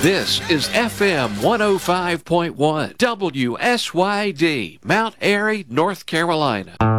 This is FM 105.1 WSYD, Mount Airy, North Carolina.